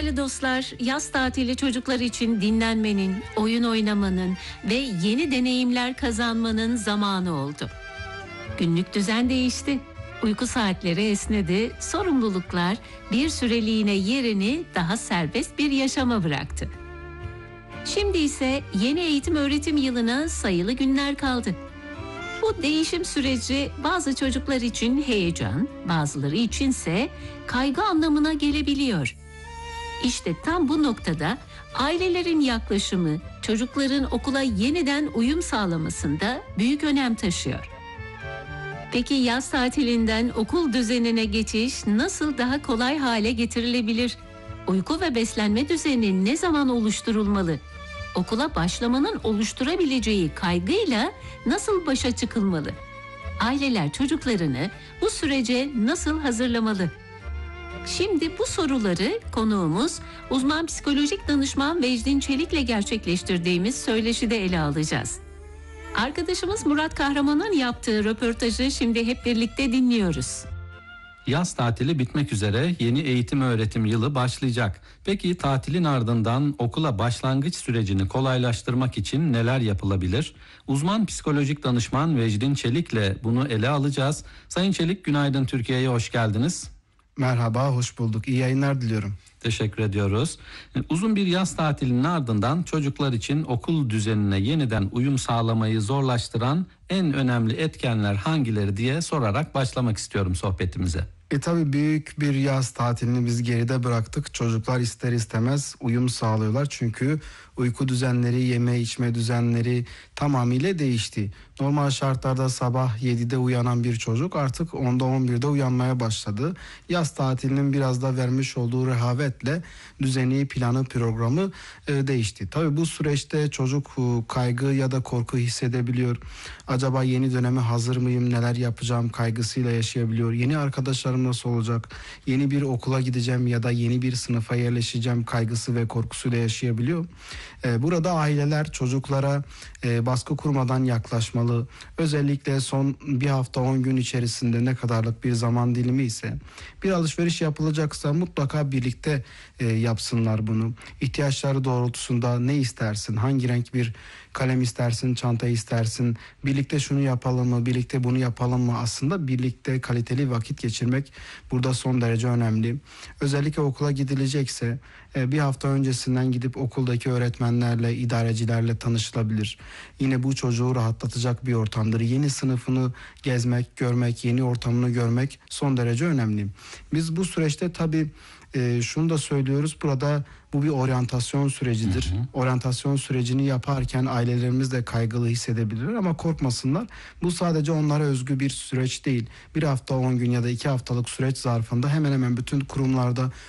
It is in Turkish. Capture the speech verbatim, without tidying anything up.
Değerli dostlar, yaz tatili çocuklar için dinlenmenin, oyun oynamanın ve yeni deneyimler kazanmanın zamanı oldu. Günlük düzen değişti. Uyku saatleri esnedi, sorumluluklar bir süreliğine yerini daha serbest bir yaşama bıraktı. Şimdi ise yeni eğitim öğretim yılına sayılı günler kaldı. Bu değişim süreci bazı çocuklar için heyecan, bazıları içinse kaygı anlamına gelebiliyor. İşte tam bu noktada ailelerin yaklaşımı çocukların okula yeniden uyum sağlamasında büyük önem taşıyor. Peki yaz tatilinden okul düzenine geçiş nasıl daha kolay hale getirilebilir? Uyku ve beslenme düzeni ne zaman oluşturulmalı? Okula başlamanın oluşturabileceği kaygıyla nasıl başa çıkılmalı? Aileler çocuklarını bu sürece nasıl hazırlamalı? Şimdi bu soruları konuğumuz uzman psikolojik danışman Vecdin Çelik'le gerçekleştirdiğimiz söyleşide ele alacağız. Arkadaşımız Murat Kahraman'ın yaptığı röportajı şimdi hep birlikte dinliyoruz. Yaz tatili bitmek üzere, yeni eğitim öğretim yılı başlayacak. Peki tatilin ardından okula başlangıç sürecini kolaylaştırmak için neler yapılabilir? Uzman psikolojik danışman Vecdin Çelik'le bunu ele alacağız. Sayın Çelik, günaydın, Türkiye'ye hoş geldiniz. Merhaba, hoş bulduk. İyi yayınlar diliyorum. Teşekkür ediyoruz. Uzun bir yaz tatilinin ardından çocuklar için okul düzenine yeniden uyum sağlamayı zorlaştıran en önemli etkenler hangileri diye sorarak başlamak istiyorum sohbetimize. E tabii büyük bir yaz tatilini biz geride bıraktık. Çocuklar ister istemez uyum sağlıyorlar. Çünkü uyku düzenleri, yeme içme düzenleri tamamıyla değişti. Normal şartlarda sabah yedide uyanan bir çocuk artık onda on birde uyanmaya başladı. Yaz tatilinin biraz da vermiş olduğu rehavetle düzeni, planı, programı e, değişti. Tabii bu süreçte çocuk e, kaygı ya da korku hissedebiliyor. Acaba yeni döneme hazır mıyım, neler yapacağım kaygısıyla yaşayabiliyor. Yeni arkadaşlarım nasıl olacak? Yeni bir okula gideceğim ya da yeni bir sınıfa yerleşeceğim kaygısı ve korkusuyla yaşayabiliyor. Ee, burada aileler çocuklara e, baskı kurmadan yaklaşmalı. Özellikle son bir hafta on gün içerisinde ne kadarlık bir zaman dilimi ise bir alışveriş yapılacaksa mutlaka birlikte e, yapsınlar bunu. İhtiyaçları doğrultusunda ne istersin? Hangi renk bir kalem istersin, çanta istersin? Birlikte şunu yapalım mı? Birlikte bunu yapalım mı? Aslında birlikte kaliteli vakit geçirmek burada son derece önemli. Özellikle okula gidilecekse bir hafta öncesinden gidip okuldaki öğretmenlerle, idarecilerle tanışılabilir. Yine bu çocuğu rahatlatacak bir ortamdır. Yeni sınıfını gezmek, görmek, yeni ortamını görmek son derece önemli. Biz bu süreçte tabii e, şunu da söylüyoruz. Burada bu bir oryantasyon sürecidir. Hı hı. Oryantasyon sürecini yaparken ailelerimiz de kaygılı hissedebilirler ama korkmasınlar. Bu sadece onlara özgü bir süreç değil. Bir hafta on gün ya da iki haftalık süreç zarfında hemen hemen bütün kurumlarda